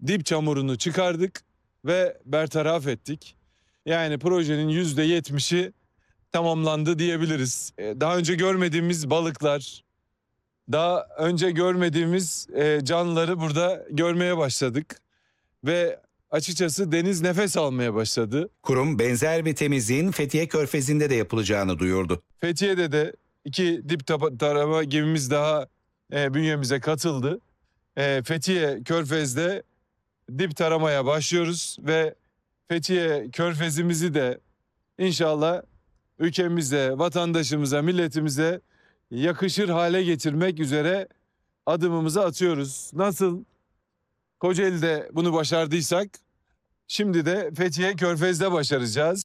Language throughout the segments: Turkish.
dip çamurunu çıkardık ve bertaraf ettik. Yani projenin %70'i tamamlandı diyebiliriz. Daha önce görmediğimiz balıklar, daha önce görmediğimiz canlıları burada görmeye başladık. Ve açıkçası deniz nefes almaya başladı. Kurum benzer bir temizliğin Fethiye Körfezi'nde de yapılacağını duyurdu. Fethiye'de de 2 dip tarama gemimiz daha bünyemize katıldı. Fethiye Körfez'de dip taramaya başlıyoruz ve Fethiye Körfezimizi de inşallah ülkemize, vatandaşımıza, milletimize yakışır hale getirmek üzere adımımızı atıyoruz. Nasıl Kocaeli'de bunu başardıysak şimdi de Fethiye Körfez'de başaracağız.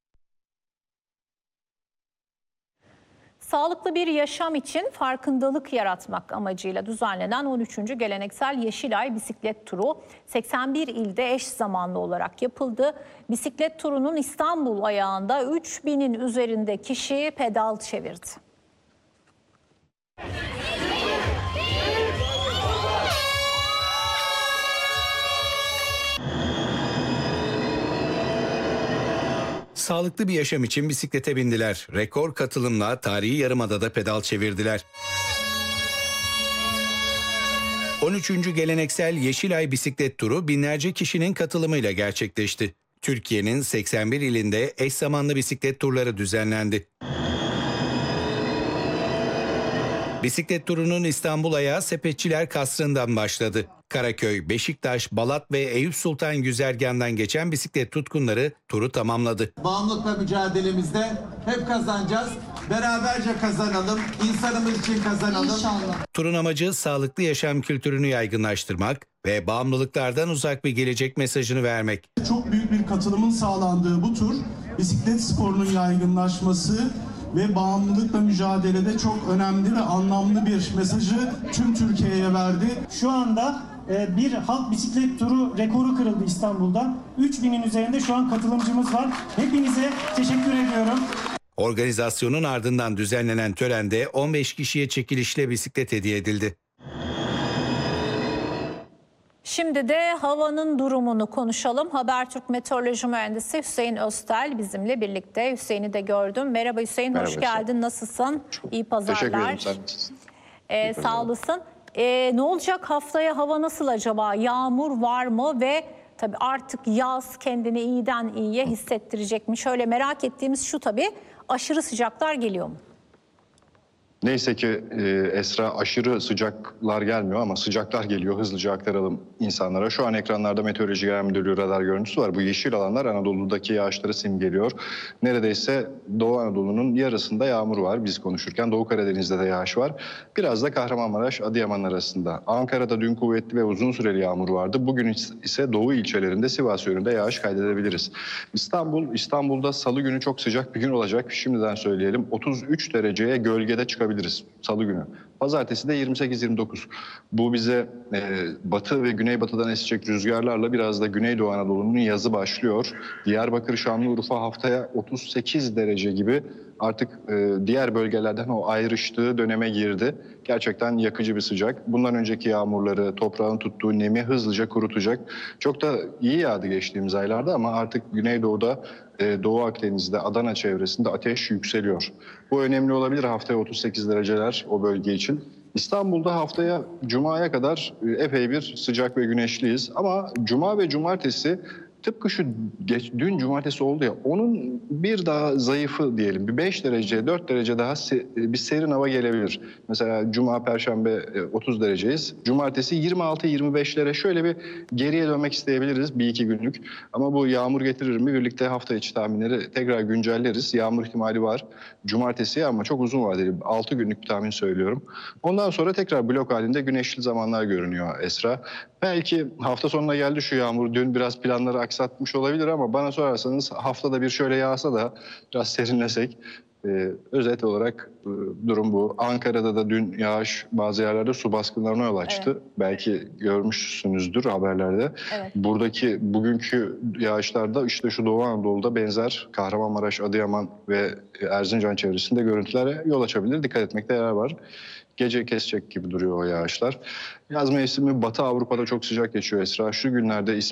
Sağlıklı bir yaşam için farkındalık yaratmak amacıyla düzenlenen 13. Geleneksel Yeşilay Bisiklet Turu 81 ilde eş zamanlı olarak yapıldı. Bisiklet turunun İstanbul ayağında 3000'in üzerinde kişi pedal çevirdi. Sağlıklı bir yaşam için bisiklete bindiler. Rekor katılımla tarihi Yarımada'da pedal çevirdiler. 13. Geleneksel Yeşilay Bisiklet Turu binlerce kişinin katılımıyla gerçekleşti. Türkiye'nin 81 ilinde eş zamanlı bisiklet turları düzenlendi. Bisiklet turunun İstanbul ayağı Sepetçiler Kasrı'ndan başladı. Karaköy, Beşiktaş, Balat ve Eyüp Sultan güzergahından geçen bisiklet tutkunları turu tamamladı. Bağımlılıkla mücadelemizde hep kazanacağız. Beraberce kazanalım, insanımız için kazanalım. İnşallah. Turun amacı sağlıklı yaşam kültürünü yaygınlaştırmak ve bağımlılıklardan uzak bir gelecek mesajını vermek. Çok büyük bir katılımın sağlandığı bu tur, bisiklet sporunun yaygınlaşması ve bağımlılıkla mücadelede çok önemli ve anlamlı bir mesajı tüm Türkiye'ye verdi. Şu anda bir halk bisiklet turu rekoru kırıldı İstanbul'da. 3000'in üzerinde şu an katılımcımız var. Hepinize teşekkür ediyorum. Organizasyonun ardından düzenlenen törende 15 kişiye çekilişle bisiklet hediye edildi. Şimdi de havanın durumunu konuşalım. Habertürk Meteoroloji Mühendisi Hüseyin Öztel bizimle birlikte. Hüseyin'i de gördüm. Merhaba Hüseyin, hoş geldin. Nasılsın? İyi pazarlar. Teşekkür ederim. Sen nasılsın? Sağ olasın. Ne olacak haftaya, hava nasıl acaba? Yağmur var mı ve tabii artık yaz kendini iyiden iyiye hissettirecek mi? Şöyle merak ettiğimiz şu tabii, aşırı sıcaklar geliyor mu? Neyse ki Esra, aşırı sıcaklar gelmiyor ama sıcaklar geliyor. Hızlıca aktaralım insanlara. Şu an ekranlarda Meteoroloji Genel Müdürlüğü radar görüntüsü var. Bu yeşil alanlar Anadolu'daki yağışları simgeliyor. Neredeyse Doğu Anadolu'nun yarısında yağmur var biz konuşurken. Doğu Karadeniz'de de yağış var. Biraz da Kahramanmaraş, Adıyaman arasında. Ankara'da dün kuvvetli ve uzun süreli yağmur vardı. Bugün ise Doğu ilçelerinde Sivas yönünde yağış kaydedebiliriz. İstanbul'da Salı günü çok sıcak bir gün olacak. Şimdiden söyleyelim. 33 dereceye gölgede çıkabiliriz Salı günü. Pazartesi de 28-29. Bu bize batı ve güneybatıdan esecek rüzgarlarla biraz da Güneydoğu Anadolu'nun yazı başlıyor. Diyarbakır, Şanlıurfa haftaya 38 derece gibi artık diğer bölgelerden o ayrıştığı döneme girdi. Gerçekten yakıcı bir sıcak. Bundan önceki yağmurları, toprağın tuttuğu nemi hızlıca kurutacak. Çok da iyi yağdı geçtiğimiz aylarda ama artık Güneydoğu'da, Doğu Akdeniz'de, Adana çevresinde ateş yükseliyor. Bu önemli olabilir haftaya 38 dereceler o bölge için. İstanbul'da haftaya Cuma'ya kadar epey bir sıcak ve güneşliyiz. Ama Cuma ve Cumartesi tıpkı şu dün Cumartesi oldu ya, onun bir daha zayıfı diyelim. Bir 5 derece, 4 derece daha bir serin hava gelebilir. Mesela Cuma, Perşembe 30 dereceyiz. Cumartesi 26-25'lere şöyle bir geriye dönmek isteyebiliriz bir iki günlük. Ama bu yağmur getirir mi? Birlikte hafta içi tahminleri tekrar güncelleriz. Yağmur ihtimali var Cumartesi ama çok uzun vadeli. 6 günlük bir tahmin söylüyorum. Ondan sonra tekrar blok halinde güneşli zamanlar görünüyor Esra. Belki hafta sonuna geldi şu yağmur. Dün biraz planları aksatmış olabilir ama bana sorarsanız haftada bir şöyle yağsa da biraz serinlesek. Özet olarak durum bu. Ankara'da da dün yağış bazı yerlerde su baskınlarına yol açtı. Evet. Belki görmüşsünüzdür haberlerde. Evet. Buradaki bugünkü yağışlarda işte şu Doğu Anadolu'da benzer Kahramanmaraş, Adıyaman ve Erzincan çevresinde görüntülere yol açabilir. Dikkat etmekte yarar var. Gece kesecek gibi duruyor o yağışlar. Yaz mevsimi Batı Avrupa'da çok sıcak geçiyor Esra. Şu günlerde